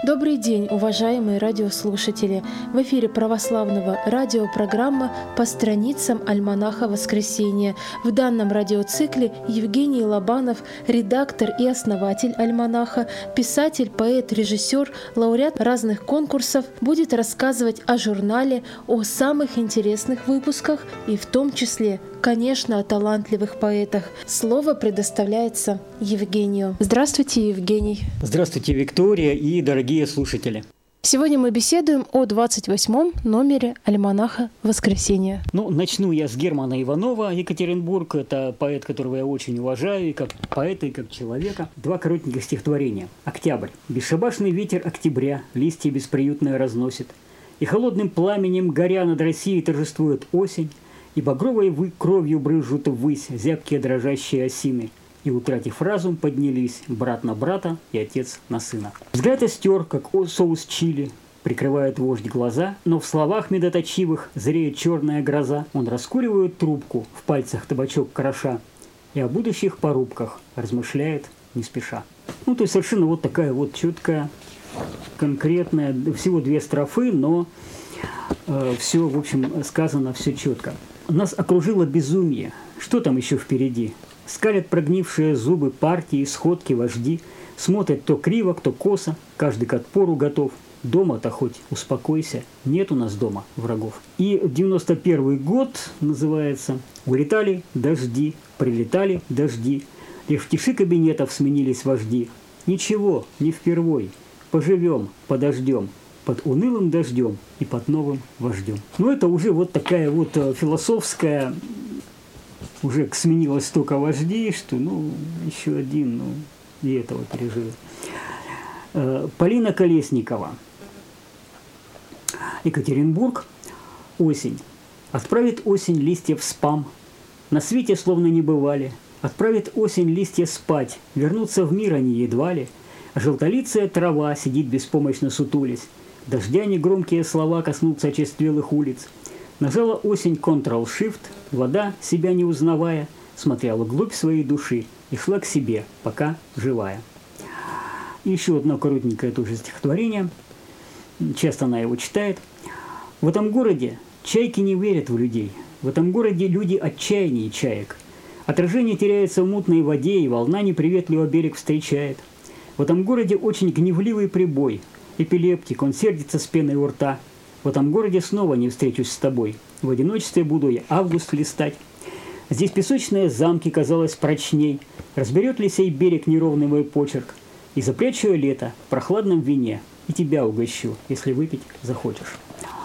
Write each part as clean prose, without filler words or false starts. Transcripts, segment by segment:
Добрый день, уважаемые радиослушатели! В эфире православного радиопрограмма «По страницам альманаха Воскресения». В данном радиоцикле Евгений Лобанов, редактор и основатель альманаха, писатель, поэт, режиссер, лауреат разных конкурсов, будет рассказывать о журнале, о самых интересных выпусках и в том числе, конечно, о талантливых поэтах. Слово предоставляется Евгению. Здравствуйте, Евгений. Здравствуйте, Виктория и дорогие слушатели. Сегодня мы беседуем о 28-м номере альманаха «Воскресенье». Начну я с Германа Иванова, Екатеринбург. Это поэт, которого я очень уважаю, и как поэта, и как человека. Два коротеньких стихотворения. «Октябрь. Бесшабашный ветер октября листья бесприютное разносит. И холодным пламенем горя над Россией торжествует осень, и багровой кровью брызжут ввысь зябкие дрожащие осины. И, утратив разум, поднялись брат на брата и отец на сына. Взгляд остер, как соус чили, прикрывает вождь глаза, но в словах медоточивых зреет черная гроза. Он раскуривает трубку, в пальцах табачок кроша, и о будущих порубках размышляет не спеша. То есть совершенно вот такая вот четкая, конкретная, всего две строфы, но все, в общем, сказано все четко. Нас окружило безумие. Что там еще впереди? Скалят прогнившие зубы партии, сходки, вожди. Смотрят то криво, кто косо, каждый к отпору готов. Дома-то хоть успокойся, нет у нас дома врагов. И 91 год называется. Улетали дожди, прилетали дожди. Лишь в тиши кабинетов сменились вожди. Ничего, не впервой. Поживем, подождем. Под унылым дождем и под новым вождем. Это уже вот такая вот философская, уже сменилось столько вождей, что, еще один, и этого пережили. Полина Колесникова. Екатеринбург. Осень. Отправит осень листья в спам. На свете словно не бывали. Отправит осень листья спать. Вернуться в мир они едва ли. Желтолицая трава сидит беспомощно сутулясь. Дождя негромкие слова коснутся очерствелых улиц. Нажала осень Ctrl-Shift, вода, себя не узнавая, смотрела вглубь своей души и шла к себе, пока живая. И еще одно коротенькое тоже стихотворение. Часто она его читает. В этом городе чайки не верят в людей. В этом городе люди отчаяннее чаек. Отражение теряется в мутной воде, и волна неприветливо берег встречает. В этом городе очень гневливый прибой. Эпилептик, он сердится с пеной у рта. В этом городе снова не встречусь с тобой. В одиночестве буду я август листать. Здесь песочные замки, казалось, прочней. Разберет ли сей берег неровный мой почерк? И запрячу я лето в прохладном вине. И тебя угощу, если выпить захочешь.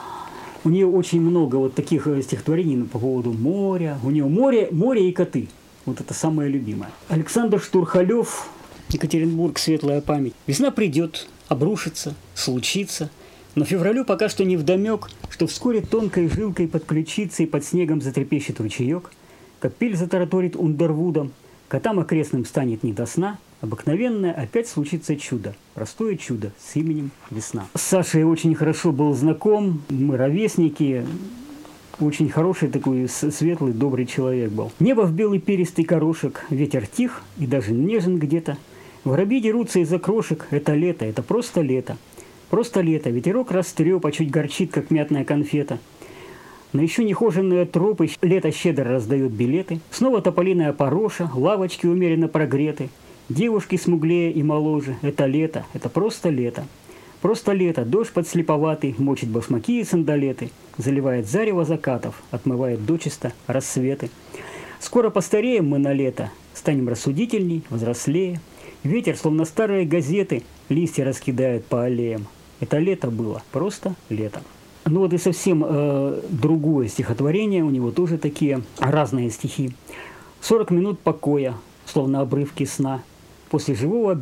У нее очень много вот таких стихотворений по поводу моря. У нее море и коты. Вот это самое любимое. Александр Штурхалев, Екатеринбург, светлая память. Весна придет, обрушится, случится. Но февралю пока что невдомек, что вскоре тонкой жилкой под ключицей под снегом затрепещет ручеек, как пиль затараторит Ундервудом, котам окрестным станет не до сна, обыкновенное опять случится чудо, простое чудо с именем Весна. С Сашей очень хорошо был знаком, мы ровесники, очень хороший такой светлый, добрый человек был. Небо в белый перистый горошек, ветер тих и даже нежен где-то. Воробьи дерутся из-за крошек, это лето, это просто лето. Просто лето, ветерок растреп, а чуть горчит, как мятная конфета. На еще нехоженные тропы лето щедро раздает билеты. Снова тополиная пороша, лавочки умеренно прогреты. Девушки смуглее и моложе. Это лето, это просто лето. Просто лето, дождь подслеповатый, мочит башмаки и сандалеты. Заливает зарево закатов, отмывает дочисто рассветы. Скоро постареем мы на лето, станем рассудительней, взрослее. Ветер, словно старые газеты, листья раскидает по аллеям. Это лето было, просто лето. И совсем другое стихотворение, у него тоже такие разные стихи. 40 минут покоя, словно обрывки сна. После живого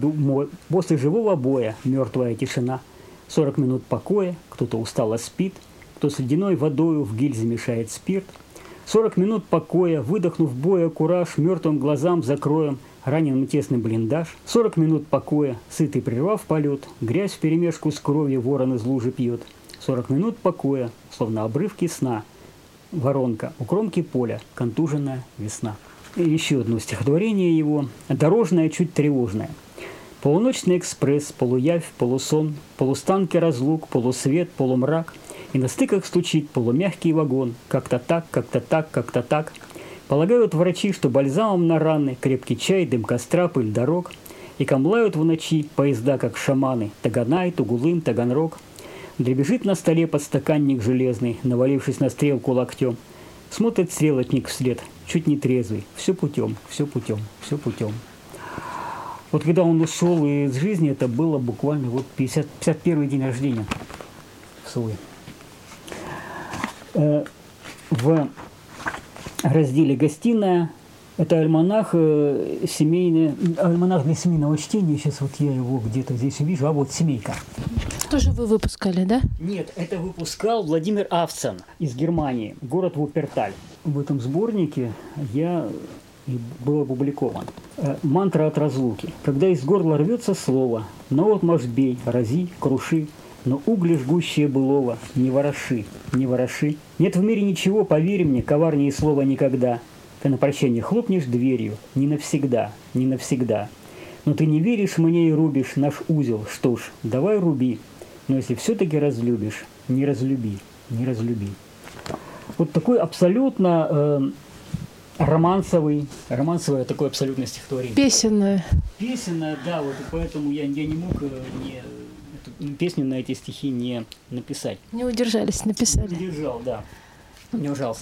боя мертвая тишина. 40 минут покоя, кто-то устало спит, кто с ледяной водою в гильзе мешает спирт. 40 минут покоя, выдохнув боя кураж, мертвым глазам закроем раненым тесный блиндаж. 40 минут покоя, сытый прервав полет, грязь вперемешку с кровью ворон из лужи пьет. 40 минут покоя, словно обрывки сна, воронка у кромки поля, контуженная весна. И еще одно стихотворение его, дорожное, чуть тревожное. Полуночный экспресс, полуявь, полусон, полустанки разлук, полусвет, полумрак, и на стыках стучит полумягкий вагон. Как-то так, как-то так, как-то так. Полагают врачи, что бальзамом на раны, крепкий чай, дым костра, пыль дорог, и камлают в ночи поезда, как шаманы, Таганай, Тугулым, Таганрог. Дребезжит на столе подстаканник железный, навалившись на стрелку локтем. Смотрит стрелочник вслед, чуть не трезвый. Все путем, все путем, все путем. Вот когда он ушел из жизни, это было буквально вот 51-й день рождения свой. В разделе «Гостиная» это альманах семейный, альманах для семейного чтения. Сейчас вот я его где-то здесь увижу. А вот «Семейка». Тоже вы выпускали, да? Нет, это выпускал Владимир Авцен из Германии, город Вупперталь. В этом сборнике был опубликован. Мантра от разлуки. Когда из горла рвется слово, наотмашь бей, рази, круши, но угли жгущие былого, не вороши, не вороши. Нет в мире ничего, поверь мне, коварнее слова никогда. Ты на прощание хлопнешь дверью, не навсегда, не навсегда. Но ты не веришь мне и рубишь наш узел, что ж, давай руби. Но если все-таки разлюбишь, не разлюби, не разлюби. Вот такой абсолютно романсовое такое абсолютное стихотворение. Песенное. Песенное, да, вот и поэтому я не мог эту песню на эти стихи не написать. Не удержались, написали. Не удержал, да. Не ужался.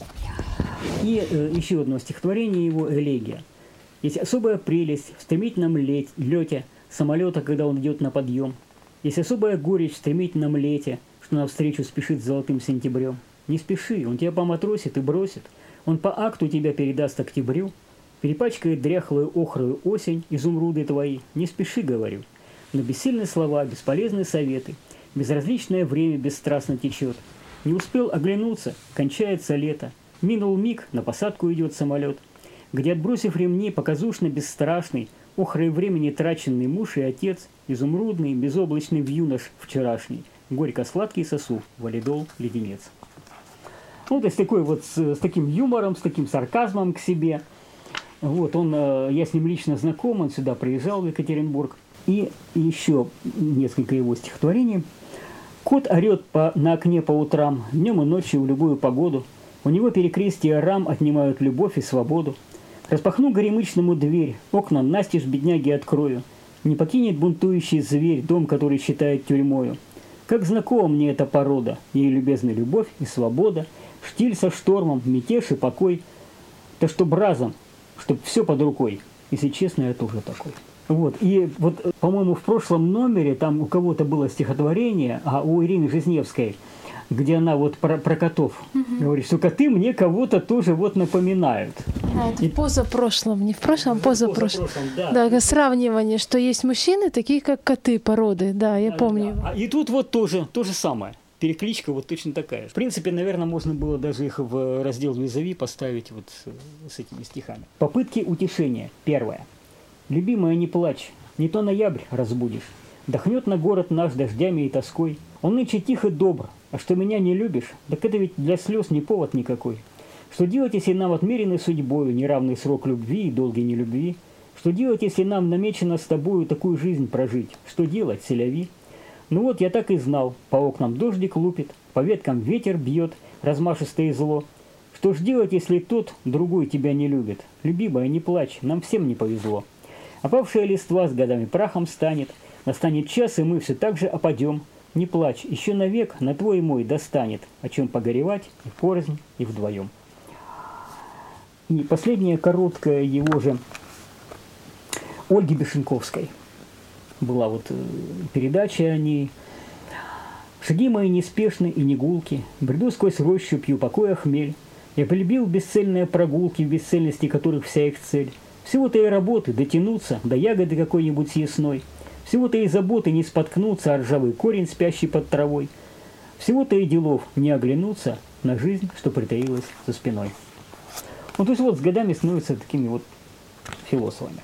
И еще одно стихотворение его «Элегия». Есть особая прелесть в стремительном лете самолета, когда он идет на подъем. Есть особая горечь в стремительном лете, что навстречу спешит с золотым сентябрем. Не спеши, он тебя поматросит и бросит. Он по акту тебя передаст октябрю, перепачкает дряхлую охрую осень, изумруды твои. Не спеши, говорю. Но бессильные слова, бесполезные советы, безразличное время бесстрастно течет. Не успел оглянуться, кончается лето. Минул миг, на посадку идет самолет, где, отбросив ремни, показушно бесстрашный, охрой времени траченный муж и отец, изумрудный, безоблачный вьюнош вчерашний, горько-сладкий сосу, валидол, леденец. Ну, то есть такой вот с таким юмором, с таким сарказмом к себе. Вот он, я с ним лично знаком, он сюда приезжал в Екатеринбург. И еще несколько его стихотворений. Кот орет на окне по утрам, днем и ночью в любую погоду. У него перекрестия рам отнимают любовь и свободу. Распахну горемычному дверь, окна настежь бедняги открою. Не покинет бунтующий зверь дом, который считает тюрьмою. Как знакома мне эта порода, ей любезна любовь и свобода, штиль со штормом, мятеж и покой. Да чтоб разом, чтоб все под рукой. Если честно, я тоже такой. Вот, и вот, по-моему, в прошлом номере там у кого-то было стихотворение, а у Ирины Жизневской, где она вот про котов говорит, что коты мне кого-то тоже вот напоминают. А, это позапрошлом, не в прошлом, позапрошлом. Да. Да, сравнивание, что есть мужчины, такие как коты породы, да, я помню. Да. И тут вот тоже то же самое. Перекличка вот точно такая. В принципе, наверное, можно было даже их в раздел «Визави» поставить вот с этими стихами. Попытки утешения. Первое. Любимая, не плачь, не то ноябрь разбудишь. Дохнет на город наш дождями и тоской. Он нынче тих и добр, а что меня не любишь, так это ведь для слез не повод никакой. Что делать, если нам отмерены судьбою неравный срок любви и долгой нелюбви? Что делать, если нам намечено с тобою такую жизнь прожить? Что делать, селяви? Ну вот я так и знал, по окнам дождик лупит, по веткам ветер бьет, размашистое зло. Что ж делать, если тот, другой тебя не любит? Любимая, не плачь, нам всем не повезло. Опавшая листва с годами прахом станет, настанет час, и мы все так же опадем. Не плачь, еще навек на твой и мой достанет, о чем погоревать и порознь, и вдвоем. И последняя короткая его же Ольги Бешенковской. Была вот передача о ней. Шаги мои неспешны и не гулки, бреду сквозь рощу, пью покоя хмель. Я полюбил бесцельные прогулки, в бесцельности которых вся их цель. Всего-то и работы дотянуться до ягоды какой-нибудь съестной. Всего-то и заботы не споткнуться о ржавый корень, спящий под травой. Всего-то и делов не оглянуться на жизнь, что притаилась за спиной. Ну, то есть вот с годами становятся такими вот философами.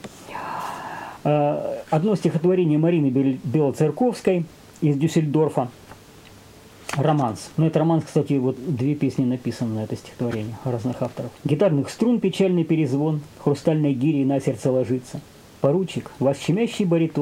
Одно стихотворение Марины Белоцерковской из Дюссельдорфа. Романс. Ну, это романс, кстати, вот 2 песни написаны на это стихотворение разных авторов. Гитарных струн печальный перезвон, хрустальной гирей на сердце ложится. Поручик, ваш щемящий баритон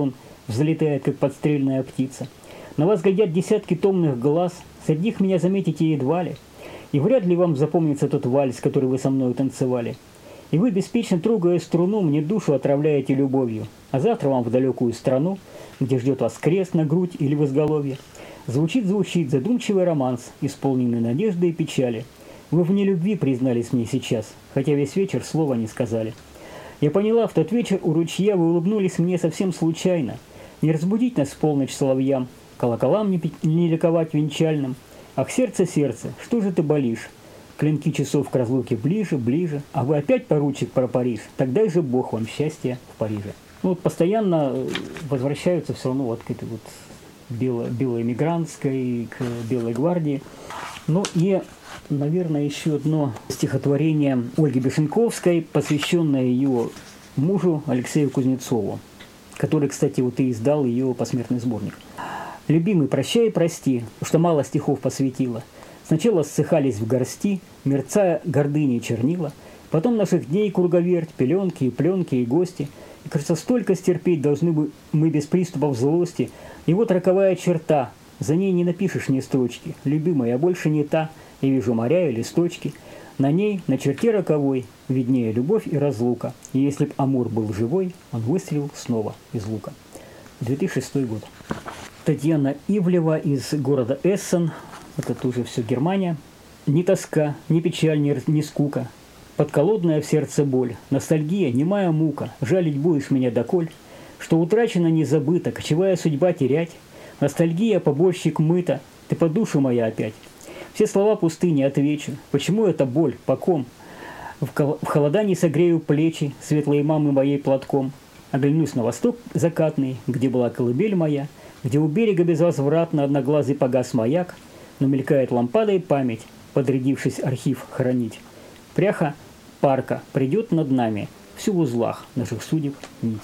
взлетает, как подстрельная птица. На вас глядят десятки томных глаз, среди них меня заметите едва ли. И вряд ли вам запомнится тот вальс, который вы со мной танцевали. И вы, беспечно трогая струну, мне душу отравляете любовью. А завтра вам в далекую страну, где ждет вас крест на грудь или в изголовье, звучит задумчивый романс, исполненный надежды и печали. Вы вне любви признались мне сейчас, хотя весь вечер слова не сказали. Я поняла, в тот вечер у ручья вы улыбнулись мне совсем случайно. Не разбудить нас в полночь соловьям, колоколам не ликовать венчальным. Ах, сердце, что же ты болишь? Клинки часов к разлуке ближе, ближе. А вы опять, поручик, про Париж? Тогда же Бог вам счастья в Париже. Ну, вот постоянно возвращаются все равно вот к этой вот белой эмигрантской, к Белой гвардии. Ну и, наверное, еще одно стихотворение Ольги Бешенковской, посвященное ее мужу Алексею Кузнецову, который, кстати, вот и издал ее посмертный сборник. «Любимый, прощай и прости, что мало стихов посвятила. Сначала ссыхались в горсти, мерцая гордыней чернила, потом наших дней круговерть, пеленки и пленки и гости. И, кажется, столько стерпеть должны бы мы без приступов злости. И вот роковая черта, за ней не напишешь ни строчки. Любимая, я больше не та, я вижу моря и листочки. На ней, на черте роковой, виднее любовь и разлука. И если б Амур был живой, он выстрелил снова из лука». 2006 год. Татьяна Ивлева из города Эссен. Это тоже все Германия. Ни тоска, ни печаль, ни скука. Подколодная в сердце боль. Ностальгия, немая мука. Жалить будешь меня доколь. Что утрачено не забыто, кочевая судьба терять. Ностальгия, побольщик мыта. Ты по душу моя опять. Все слова пустыни отвечу. Почему эта боль, по ком? В холода не согрею плечи светлой мамы моей платком. Оглянусь на восток закатный, где была колыбель моя, где у берега безвозвратно одноглазый погас маяк, но мелькает лампадой память, подрядившись архив хранить. Пряха парка придет над нами, всю в узлах наших судеб нить.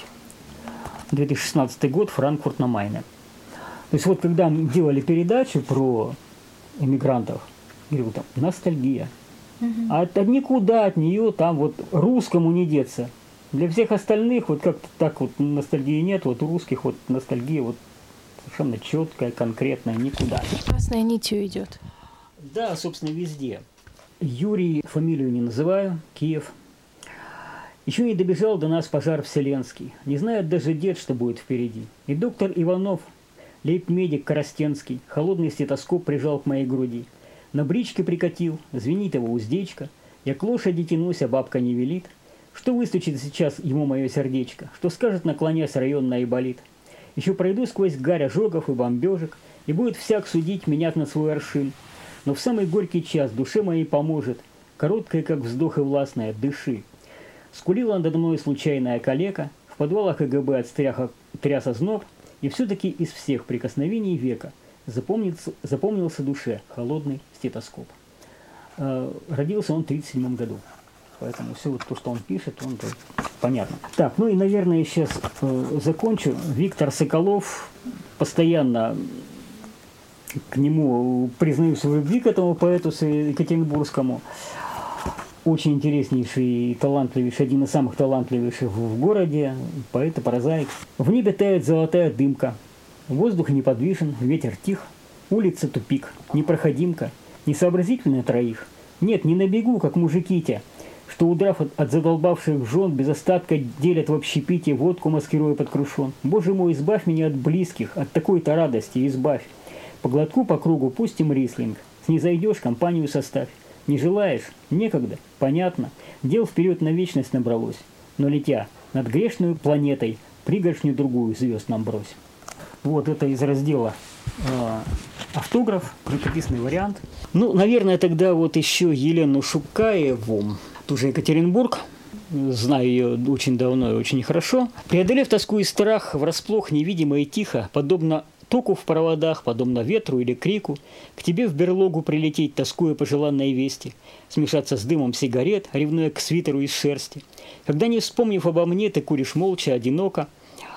2016 год, Франкфурт на Майне. То есть вот когда мы делали передачу про эмигрантов, говорю, там ностальгия. А никуда от нее там вот русскому не деться. Для всех остальных вот как-то так вот ностальгии нет, вот у русских вот ностальгия вот совершенно четкая, конкретная, никуда. Красной нитью идет. Да, собственно, везде. Юрий, фамилию не называю, Киев. Еще не добежал до нас пожар вселенский. Не знает даже дед, что будет впереди. И доктор Иванов, лейб-медик Коростенский, холодный стетоскоп прижал к моей груди. На бричке прикатил, звенит его уздечка. Я к лошади тянусь, а бабка не велит. Что выстучит сейчас ему мое сердечко? Что скажет, наклонясь, районная и болит? Еще пройду сквозь гарь ожогов и бомбежек, и будет всяк судить меня на свой аршин. Но в самый горький час душе моей поможет, короткая, как вздох и властная, дыши. Скулила надо мной случайная калека, в подвалах КГБ от тряс озноб, и все-таки из всех прикосновений века запомнился душе холодный стетоскоп. Родился он в 1937 году. Поэтому все вот то, что он пишет, он понятно. Так, ну и, наверное, сейчас закончу. Виктор Соколов, постоянно к нему признаюсь в любви, к этому поэту екатеринбургскому. Очень интереснейший, талантливейший, один из самых талантливейших в городе, поэт и прозаик. В небе тает золотая дымка, воздух неподвижен, ветер тих, улица тупик, непроходимка, несообразительно троих. Нет, не на бегу, как мужики-те, что, удрав от задолбавших жен, без остатка делят в общепите, водку маскируя под крушон. Боже мой, избавь меня от близких, от такой-то радости, избавь. По глотку по кругу пустим рислинг, снизойдешь, компанию составь. Не желаешь? Некогда, понятно. Дел вперед на вечность набралось. Но летя над грешную планетой, пригоршню другую звезд нам брось. Вот это из раздела автограф, рукописный вариант. Ну, наверное, тогда вот еще Елену Шукаеву, тоже Екатеринбург, знаю ее очень давно и очень хорошо. Преодолев тоску и страх, врасплох невидимо и тихо, подобно току в проводах, подобно ветру или крику, к тебе в берлогу прилететь, тоскуя по желанной вести, смешаться с дымом сигарет, ревнуя к свитеру из шерсти. Когда, не вспомнив обо мне, ты куришь молча, одиноко,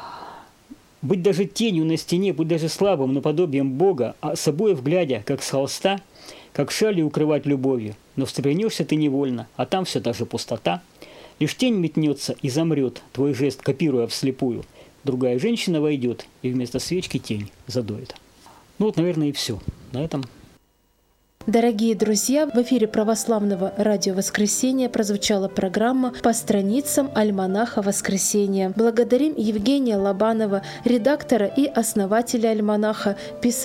быть даже тенью на стене, быть даже слабым наподобием Бога, а с обоев глядя, как с холста, как шалью укрывать любовью. Но встрепенешься ты невольно, а там все та же пустота. Лишь тень метнется и замрет, твой жест копируя вслепую. другая женщина войдет и вместо свечки тень задует. Ну вот, наверное, и все. На этом. Дорогие друзья, в эфире православного радио «Воскресенье» прозвучала программа «По страницам альманаха Воскресенья». Благодарим Евгения Лобанова, редактора и основателя альманаха, писателя